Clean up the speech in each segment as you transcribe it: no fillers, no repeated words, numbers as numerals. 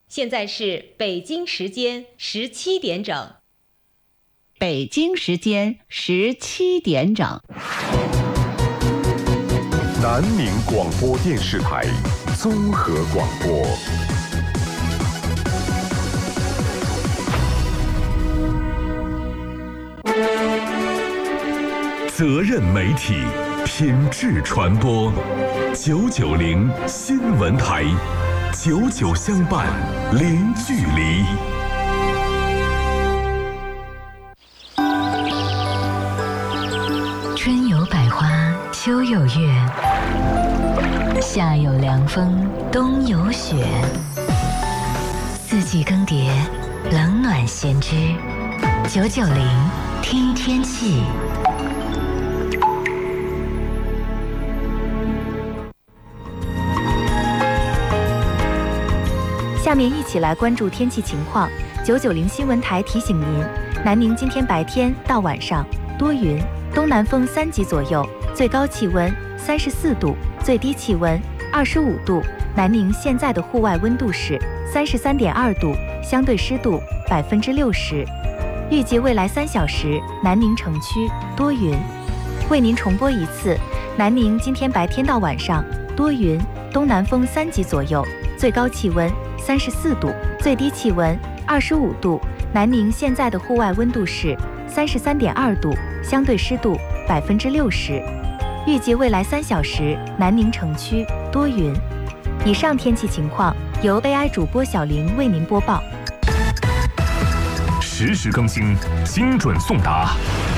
现在是北京时间17点整。 北京时间17点整。 南宁广播电视台综合广播。 责任媒体，品质传播，990新闻台，99相伴，零距离。 春有百花，秋有月，夏有凉风，冬有雪。四季更迭，冷暖咸之。990听天气。 下面一起来关注天气情况。990新闻台提醒您，南宁今天白天到晚上多云，东南风3级左右，最高气温34度，最低气温25度。南宁现在的户外温度是33.2度，相对湿度60%。预计未来3小时，南宁城区多云。为您重播一次，南宁今天白天到晚上多云，东南风3级左右，最高气温34度，最低气温25度。南宁现在的户外温度是33.2度，相对湿度60%。预计未来3小时，南宁城区多云。以上天气情况由 AI 主播小玲为您播报。 实时更新，精准送达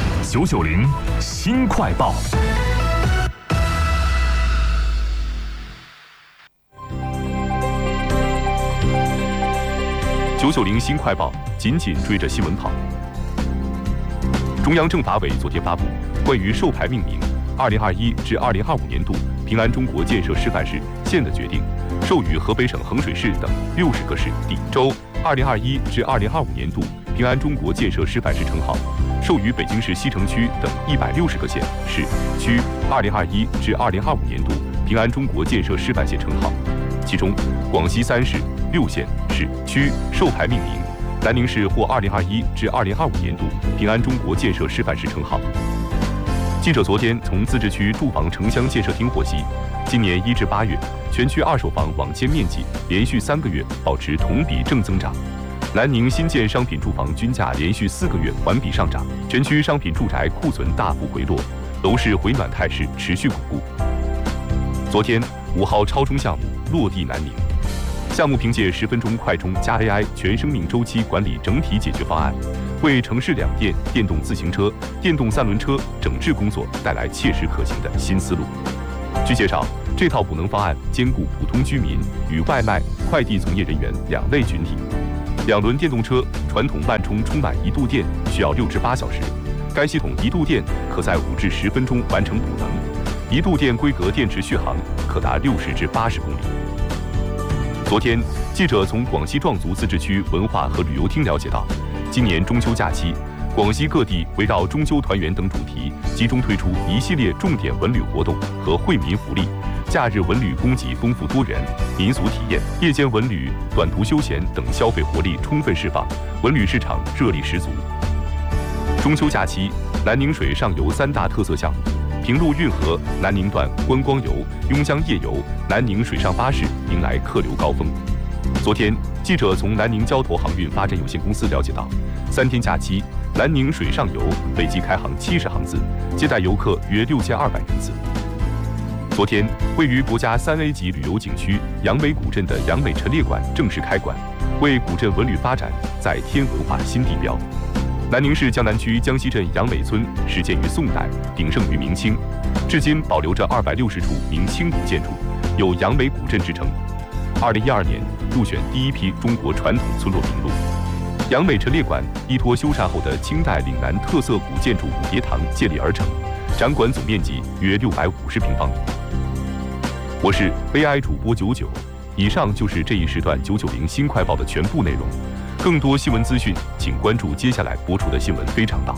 ，990新快报。990新快报，紧紧追着新闻跑。中央政法委昨天发布关于授牌命名2021至2025年度平安中国建设示范市县的决定，授予河北省衡水市等60个市地州2021至2025年度平安中国建设示范市称号，授予北京市西城区等160个县市区2021至2025年度平安中国建设示范县称号。其中，广西3市6县市区授牌命名，南宁市获2021至2025年度平安中国建设示范市称号。记者昨天从自治区住房城乡建设厅获悉，今年1至8月，全区二手房网签面积连续3个月保持同比正增长，南宁新建商品住房均价连续4个月环比上涨，全区商品住宅库存大幅回落，楼市回暖态势持续巩固。昨天，5号超充项目落地南宁。项目凭借10分钟快充加 AI 全生命周期管理整体解决方案，为城市两电、电动自行车、电动3轮车整治工作带来切实可行的新思路。据介绍，这套补能方案兼顾普通居民与外卖、快递从业人员2类群体。2轮电动车传统慢充充满1度电需要6至8小时，该系统1度电可在5至10分钟完成补能，1度电规格电池续航可达60至80公里。昨天，记者从广西壮族自治区文化和旅游厅了解到，今年中秋假期，广西各地围绕中秋团圆等主题，集中推出一系列重点文旅活动和惠民福利，假日文旅供给丰富多元，民俗体验、夜间文旅、短途休闲等消费活力充分释放，文旅市场热力十足。中秋假期，南宁水上游3大特色项目。平陆运河南宁段观光游、邕江夜游、南宁水上巴士迎来客流高峰。昨天，记者从南宁交投航运发展有限公司了解到，3天假期，南宁水上游累计开航70航次，接待游客约6200人次。昨天，位于国家3A 级旅游景区杨梅古镇的杨梅陈列馆正式开馆，为古镇文旅发展再添文化新地标。南宁市江南区江西镇杨梅村始建于宋代，鼎盛于明清，至今保留着260处明清古建筑，有杨梅古镇之称。2012年入选第一批中国传统村落名录。杨梅陈列馆依托修缮后的清代岭南特色古建筑五叠堂建立而成，展馆总面积约650平方米。我是 AI 主播99，以上就是这一时段990新快报的全部内容。更多新闻资讯，请关注接下来播出的新闻非常道。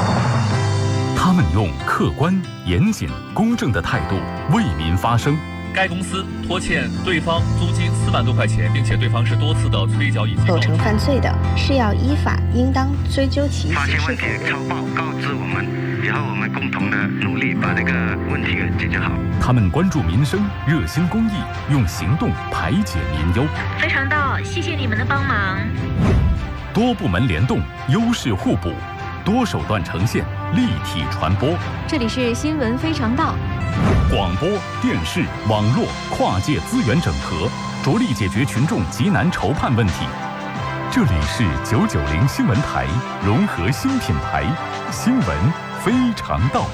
他们用客观、严谨、公正的态度为民发声， 该公司拖欠对方租金4万多块钱，并且对方是多次的催缴以及构成犯罪的，是要依法应当追究其刑事。 发现问题超报告知我们，然后我们共同的努力把这个问题给解决好。 他们关注民生，热心公益，用行动排解民忧。 非常到，谢谢你们的帮忙。 多部门联动，优势互补，多手段呈现，立体传播。 这里是新闻非常道。 广播、电视、网络跨界资源整合，着力解决群众急难愁盼问题。这里是990新闻台融合新品牌，新闻非常道。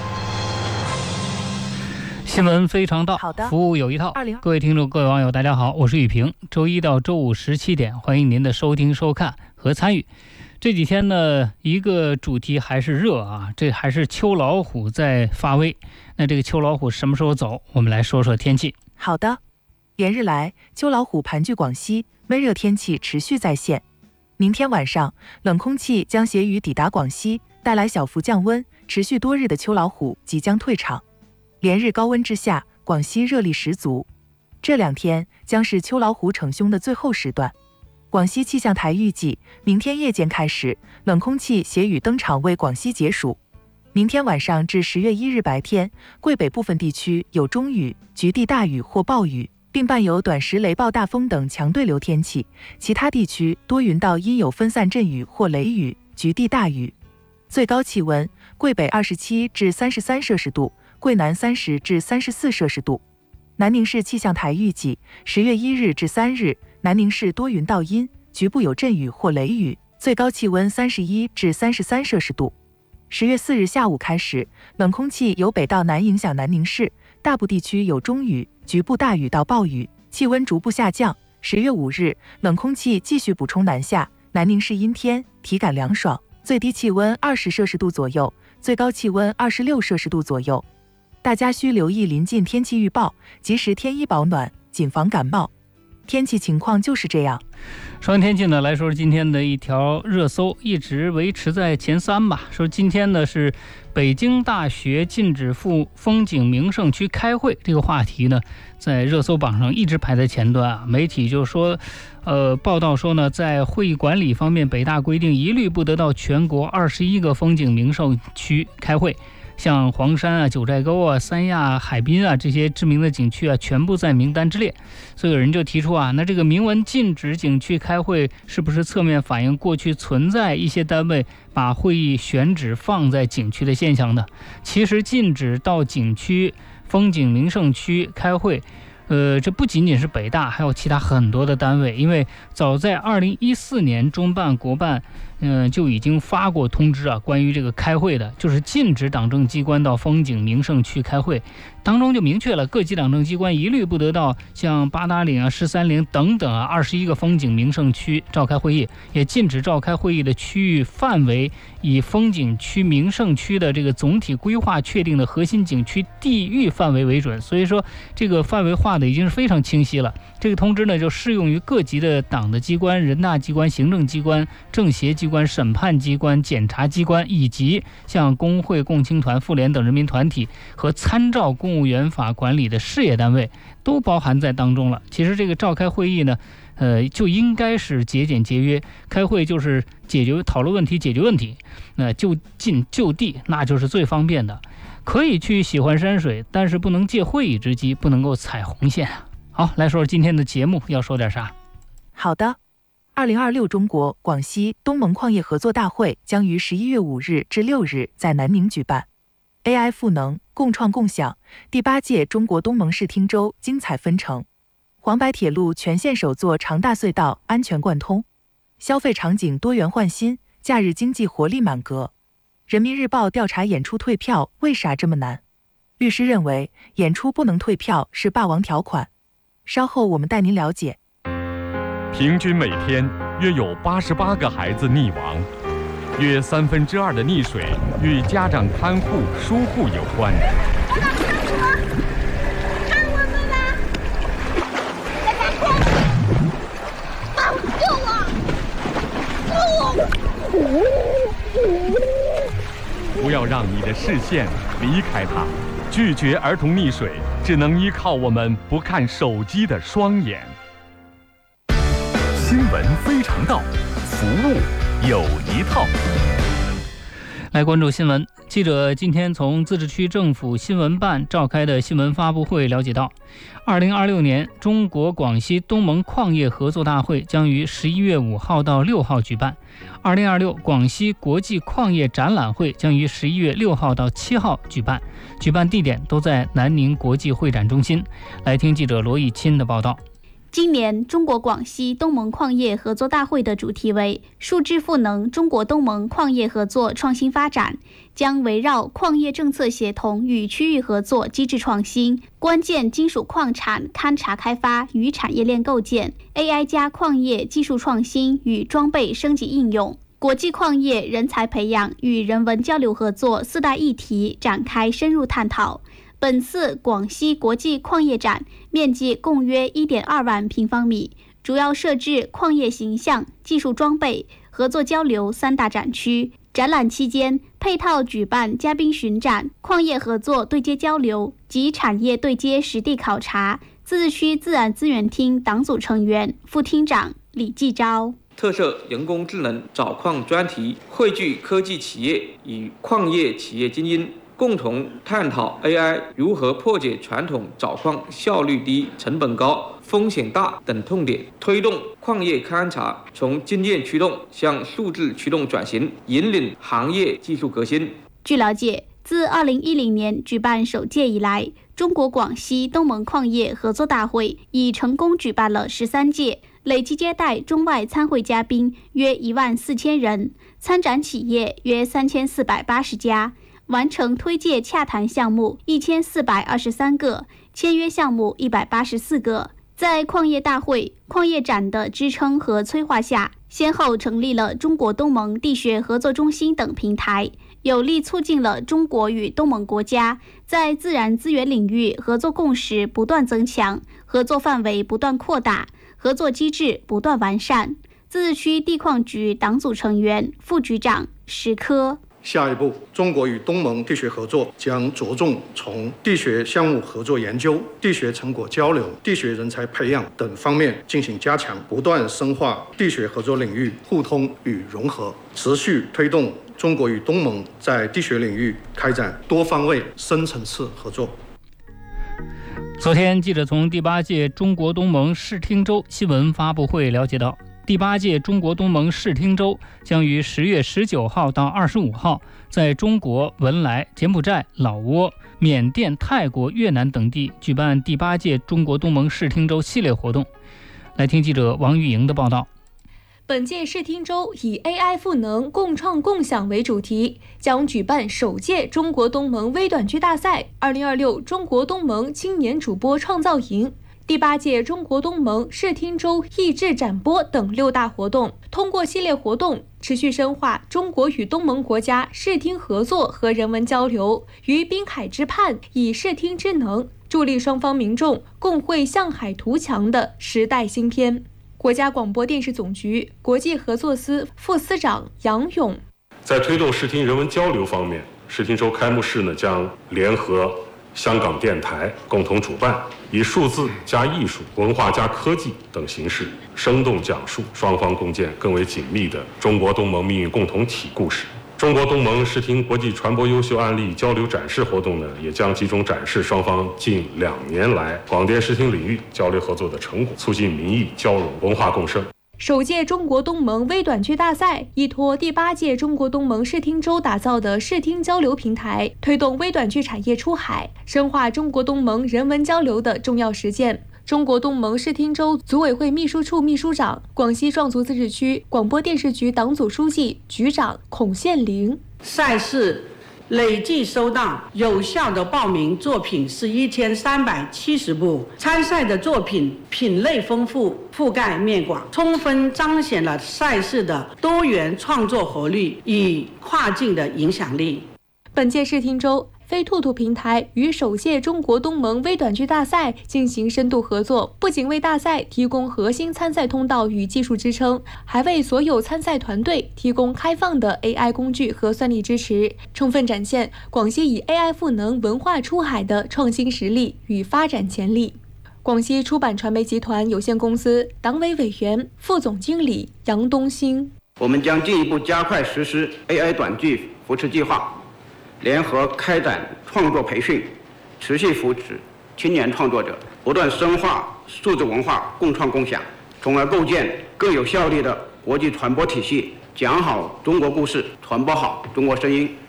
新闻非常道， 好的， 服务有一套。各位听众、各位网友，大家好，我是雨平。周一到周五17点，欢迎您的收听、收看和参与。这几天呢，一个主题还是热啊，这还是秋老虎在发威。那这个秋老虎什么时候走？我们来说说天气。 好的，连日来，秋老虎盘踞广西，闷热天气持续在线。明天晚上，冷空气将携雨抵达广西，带来小幅降温。持续多日的秋老虎即将退场。连日高温之下，广西热力十足。这2天将是秋老虎逞凶的最后时段。广西气象台预计，明天夜间开始，冷空气携雨登场为广西解暑。明天晚上至10月1日白天，桂北部分地区有中雨、局地大雨或暴雨，并伴有短时雷暴大风等强对流天气，其他地区多云到阴有分散阵雨或雷雨、局地大雨。最高气温，桂北27至33摄氏度，桂南30至34摄氏度。南宁市气象台预计，10月1日至3日，南宁市多云到阴，局部有阵雨或雷雨，最高气温31至33摄氏度。10月4日下午开始，冷空气由北到南影响南宁市，大部地区有中雨，局部大雨到暴雨，气温逐步下降。10月5日，冷空气继续补充南下，南宁市阴天，体感凉爽，最低气温20摄氏度左右，最高气温26摄氏度左右。大家需留意临近天气预报，及时添衣保暖，谨防感冒。天气情况就是这样。 说完天气呢，来说今天的一条热搜，一直维持在前3吧。说今天呢是北京大学禁止赴风景名胜区开会，这个话题呢在热搜榜上一直排在前端啊。媒体就说，报道说呢，在会议管理方面，北大规定一律不得到全国21个风景名胜区开会。像黄山啊、九寨沟啊、三亚、海滨啊这些知名的景区啊，全部在名单之列。所以有人就提出啊，那这个明文禁止景区开会，是不是侧面反映过去存在一些单位把会议选址放在景区的现象呢？其实禁止到景区、风景名胜区开会，这不仅仅是北大，还有其他很多的单位。因为早在2014年，中办、国办就已经发过通知啊，关于这个开会的，就是禁止党政机关到风景名胜区开会。当中就明确了，各级党政机关一律不得到像八达岭啊、十三陵等等啊21个风景名胜区召开会议，也禁止召开会议的区域范围以风景区名胜区的这个总体规划确定的核心景区地域范围为准。所以说这个范围划的已经是非常清晰了。这个通知呢就适用于各级的党的机关、人大机关、行政机关、政协机关、审判机关、检察机关，以及像工会、共青团、妇联等人民团体和参照公务员法管理的事业单位，都包含在当中了。其实这个召开会议呢，就应该是节俭节约，开会就是讨论问题、解决问题，就近就地，那就是最方便的。可以去喜欢山水，但是不能借会议之机，不能够踩红线啊。好，来说今天的节目要说点啥？ 好的，2026中国广西东盟矿业合作大会将于11月5日至6日在南宁举办。AI 赋能，共创共享，第8届中国东盟视听周精彩纷呈。黄白铁路全线首座长大隧道安全贯通，消费场景多元换新，假日经济活力满格。人民日报调查演出退票为啥这么难？律师认为演出不能退票是霸王条款。稍后我们带您了解。 平均每天约有88个孩子溺亡，约2/3的溺水与家长看护疏忽有关。 看我们啦！在哪救我！ 不要让你的视线离开他，拒绝儿童溺水， 只能依靠我们不看手机的双眼。新闻非常道，服务有一套。 来关注新闻。记者今天从自治区政府新闻办召开的新闻发布会了解到，2026年中国广西东盟矿业合作大会将于11月5号到6号举办，2026广西国际矿业展览会将于11月6号到7号举办，举办地点都在南宁国际会展中心。来听记者罗毅钦的报道。 今年中国广西东盟矿业合作大会的主题为数字赋能中国东盟矿业合作创新发展，将围绕矿业政策协同与区域合作机制创新、关键金属矿产勘查开发与产业链构建、AI 加矿业技术创新与装备升级应用、国际矿业人才培养与人文交流合作4大议题展开深入探讨。本次广西国际矿业展面积共约 1.2 万平方米，主要设置矿业形象、技术装备、合作交流3大展区。展览期间，配套举办嘉宾巡展、矿业合作对接交流及产业对接实地考察。自治区自然资源厅党组成员、副厅长李继昭。 特设人工智能找矿专题，汇聚科技企业与矿业企业精英，共同探讨 AI 如何破解传统找矿效率低、成本高、风险大等痛点，推动矿业勘查从经验驱动向数字驱动转型，引领行业技术革新。 据了解，自2010年举办首届以来，中国广西东盟矿业合作大会已成功举办了13届，累计接待中外参会嘉宾约14000人，参展企业约3480家。完成推介洽谈项目1423个，签约项目184个。在矿业大会、矿业展的支撑和催化下，先后成立了中国东盟地学合作中心等平台，有力促进了中国与东盟国家在自然资源领域合作共识不断增强，合作范围不断扩大，合作机制不断完善。自治区地矿局党组成员、副局长石科。 下一步，中国与东盟地学合作将着重从地学项目合作研究、地学成果交流、地学人才培养等方面进行加强，不断深化地学合作领域互通与融合，持续推动中国与东盟在地学领域开展多方位、深层次合作。 昨天，记者从第8届中国东盟视听周新闻发布会了解到，第8届中国东盟视听周将于10月19号到25号在中国、文莱、柬埔寨、老挝、缅甸、泰国、越南等地举办第8届中国东盟视听周系列活动。来听记者王玉莹的报道。 本届视听周以 AI 赋能、共创共享为主题，将举办首届中国东盟微短剧大赛、2026中国东盟青年主播创造营、第8届中国东盟视听周益智展播等6大活动，通过系列活动持续深化中国与东盟国家视听合作和人文交流，于滨海之畔以视听之能助力双方民众共绘向海图强的时代新篇。国家广播电视总局国际合作司副司长杨勇， 在推动视听人文交流方面，视听周开幕式将联合香港电台共同主办，以数字加艺术、文化加科技等形式，生动讲述双方共建更为紧密的中国东盟命运共同体故事。中国东盟视听国际传播优秀案例交流展示活动也将集中展示双方近2年来广电视听领域交流合作的成果，促进民意交融、文化共生。 首届中国东盟微短剧大赛依托第8届中国东盟视听周打造的视听交流平台，推动微短剧产业出海，深化中国东盟人文交流的重要实践。中国东盟视听周组委会秘书处秘书长、广西壮族自治区广播电视局党组书记、局长孔宪玲。 赛事累计收到有效的报名作品是1370部，参赛的作品品类丰富，覆盖面广，充分彰显了赛事的多元创作活力与跨境的影响力。 本届视听周飞兔兔平台与首届中国东盟微短剧大赛进行深度合作，不仅为大赛提供核心参赛通道与技术支撑，还为所有参赛团队提供开放的 AI 工具和算力支持，充分展现广西以 AI 赋能文化出海的创新实力与发展潜力。广西出版传媒集团有限公司党委委员、副总经理杨东兴： 我们将进一步加快实施 AI 短剧扶持计划，联合开展创作培训，持续扶持青年创作者，不断深化数字文化共创共享，从而构建更有效率的国际传播体系，讲好中国故事，传播好中国声音。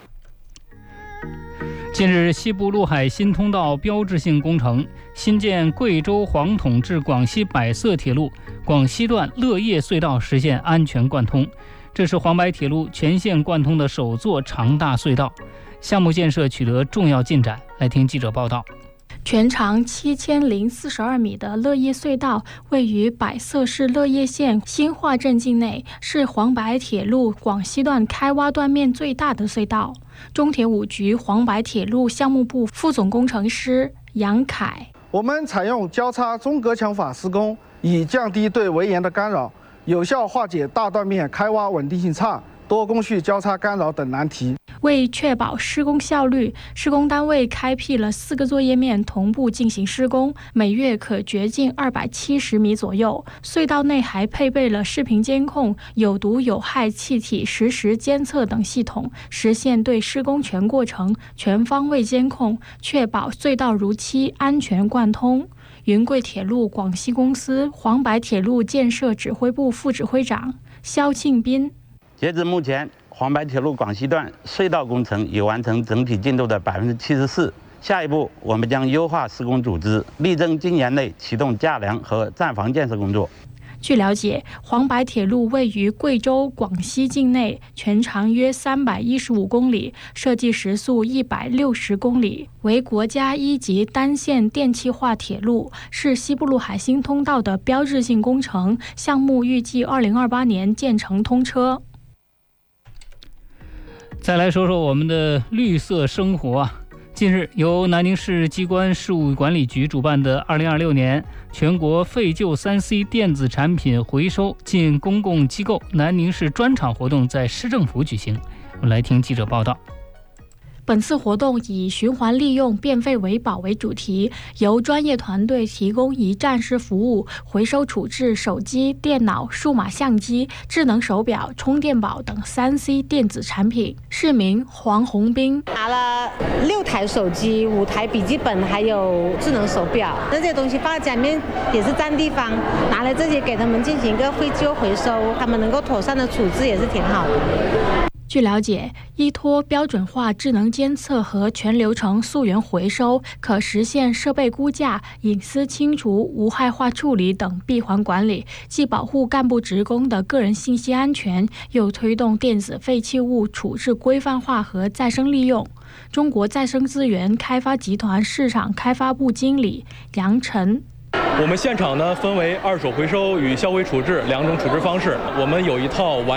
近日，西部陆海新通道标志性工程新建贵州黄统至广西百色铁路广西段乐业隧道实现安全贯通，这是黄白铁路全线贯通的首座长大隧道，项目建设取得重要进展。来听记者报道。 全长7042米的乐业隧道位于百色市乐业县新化镇境内，是黄白铁路广西段开挖断面最大的隧道。中铁五局黄白铁路项目部副总工程师杨凯： 我们采用交叉中隔墙法施工，以降低对围岩的干扰，有效化解大断面开挖稳定性差、多工序交叉干扰等难题。 为确保施工效率，施工单位开辟了4个作业面同步进行施工，每月可掘进270米左右。隧道内还配备了视频监控、有毒有害气体实时监测等系统，实现对施工全过程全方位监控，确保隧道如期安全贯通。云贵铁路广西公司黄白铁路建设指挥部副指挥长肖庆斌： 截至目前，黄白铁路广西段隧道工程已完成整体进度的74%。下一步，我们将优化施工组织，力争今年内启动架梁和站房建设工作。 据了解，黄白铁路位于贵州、广西境内，全长约315公里，设计时速160公里，为国家1级单线电气化铁路，是西部陆海新通道的标志性工程。项目预计2028年建成通车。 再来说说我们的绿色生活啊。近日，由南宁市机关事务管理局主办的2026年全国废旧 3C 电子产品回收进公共机构南宁市专场活动在市政府举行。我们来听记者报道。 本次活动以循环利用、变废为宝为主题，由专业团队提供一站式服务，回收处置手机、电脑、数码相机、智能手表、充电宝等 3C 电子产品。市民黄红斌拿了6台手机、5台笔记本，还有智能手表，这些东西放在家里面也是占地方，拿来这些给他们进行一个废旧回收，他们能够妥善的处置也是挺好的。 据了解，依托标准化智能监测和全流程溯源回收，可实现设备估价、隐私清除、无害化处理等闭环管理，既保护干部职工的个人信息安全，又推动电子废弃物处置规范化和再生利用。中国再生资源开发集团市场开发部经理杨晨： 我们现场呢分为二手回收与销毁处置2种处置方式，我们有一套完